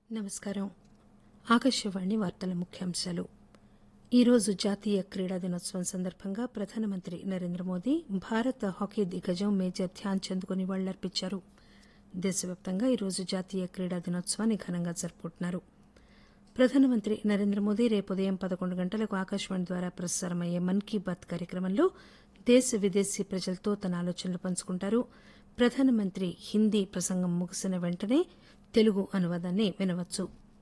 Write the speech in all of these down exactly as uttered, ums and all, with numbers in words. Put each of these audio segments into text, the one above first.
నమస్కారం. ఆకాశవాణి వార్తల ముఖ్యాంశాలు. ఈరోజు జాతీయ క్రీడా దినోత్సవం సందర్భంగా ప్రధానమంత్రి నరేంద్ర మోదీ భారత హాకీ దిగ్గజం మేజర్ ధ్యాన్ చంద్కు నివాళులర్పించారు. దేశవ్యాప్తంగా ఈరోజు జాతీయ క్రీడా దినోత్సవాన్ని ఘనంగా జరుపుకుంటున్నారు. ప్రధానమంత్రి నరేంద్ర మోదీ రేపు ఉదయం పదకొండు గంటలకు ఆకాశవాణి ద్వారా ప్రసారమయ్యే మన్ కీ బాత్ కార్యక్రమంలో దేశ విదేశీ ప్రజలతో తన ఆలోచనలు పంచుకుంటారు. ప్రధానమంత్రి హిందీ ప్రసంగం ముగిసిన వెంటనే తెలుగు అనువాదాన్ని వినవచ్చు.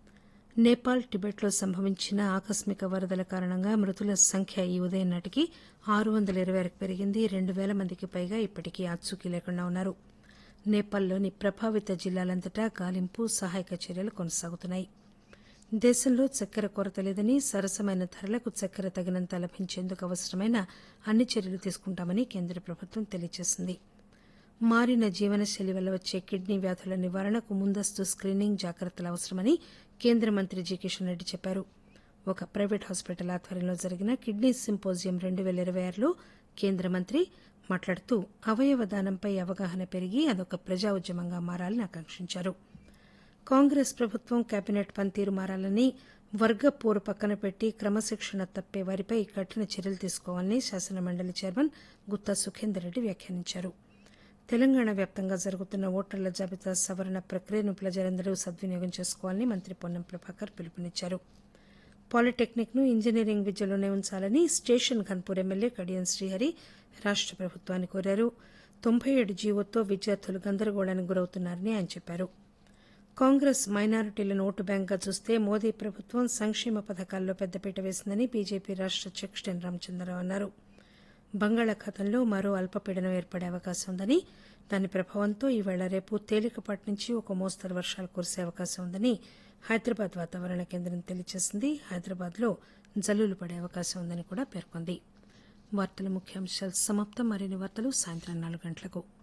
నేపాల్, టిబెట్లో సంభవించిన ఆకస్మిక వరదల కారణంగా మృతుల సంఖ్య ఈ ఉదయం నాటికి ఆరు వందల ఇరవై ఆరుకు పెరిగింది. రెండు పేల మందికి పైగా ఇప్పటికీ ఆచూకీ లేకుండా ఉన్నారు. నేపాల్లోని ప్రభావిత జిల్లాలంతటా గాలింపు, సహాయక చర్యలు కొనసాగుతున్నాయి. దేశంలో చక్కెర కొరత లేదని, సరసమైన ధరలకు చక్కెర తగినంత లభించేందుకు అవసరమైన అన్ని చర్యలు తీసుకుంటామని కేంద్ర ప్రభుత్వం తెలియజేసింది. మారిన జీవనశైలి వల్ల వచ్చే కిడ్నీ వ్యాధుల నివారణకు ముందస్తు స్కీనింగ్, జాగ్రత్తలు అవసరమని కేంద్ర మంత్రి జి కిషన్ రెడ్డి చెప్పారు. ఒక ప్రైవేట్ హాస్పిటల్ ఆధ్వర్యంలో జరిగిన కిడ్నీ సింపోజియం రెండు పేల ఇరవై ఆరులో కేంద్ర మంత్రి మాట్లాడుతూ అవయవ దానంపై అవగాహన పెరిగి అదొక ప్రజా ఉద్యమంగా మారాలని ఆకాంక్షించారు. కాంగ్రెస్ ప్రభుత్వం కేబినెట్ పనితీరు మారాలని, వర్గ పోరు పక్కన పెట్టి క్రమశిక్షణ తప్పే వారిపై కఠిన చర్యలు తీసుకోవాలని శాసనమండలి చైర్మన్ గుత్తా సుఖేందర్ రెడ్డి వ్యాఖ్యానించారు. తెలంగాణ వ్యాప్తంగా జరుగుతున్న ఓటర్ల జాబితా సవరణ ప్రక్రియను ప్రజలందరూ సద్వినియోగం చేసుకోవాలని మంత్రి పొన్నం ప్రభాకర్ పిలుపునిచ్చారు. పాలిటెక్నిక్ ను ఇంజనీరింగ్ విద్యలోనే ఉంచాలని స్టేషన్ ఘన్పూర్ ఎమ్మెల్యే కడియం శ్రీహరి రాష్ట ప్రభుత్వాన్ని కోరారు. తొంభై ఏడు జీవోతో విద్యార్థులు గందరగోళానికి గురవుతున్నారని ఆయన చెప్పారు. కాంగ్రెస్ మైనారిటీలను ఓటు బ్యాంక్గా చూస్తే మోదీ ప్రభుత్వం సంక్షేమ పథకాల్లో పెద్దపీట వేసిందని బీజేపీ రాష్ట అధ్యకుడు ఎన్ రామచంద్రరావు అన్నారు. బంగాళాఖాతంలో మరో అల్పపీడనం ఏర్పడే అవకాశం ఉందని, దాని ప్రభావంతో ఈవేళ రేపు తేలికపాటి నుంచి ఒక మోస్తరు వర్షాలు కురిసే అవకాశం ఉందని హైదరాబాద్ వాతావరణ కేంద్రం తెలియజేసింది. హైదరాబాద్లో జల్లులు పడే అవకాశం ఉందని కూడా పేర్కొంది. వార్తల ముఖ్యాంశాలు సమాప్తం. మరిన్ని వార్తలు సాయంత్రం నాలుగు గంటలకు.